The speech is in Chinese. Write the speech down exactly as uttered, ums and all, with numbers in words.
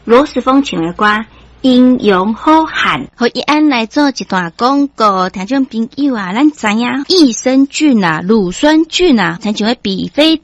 罗时丰唱的歌英勇好汉， 和一安来做一段广告，听众朋友啊，咱知影益生菌啊、乳酸菌啊，参像迄比菲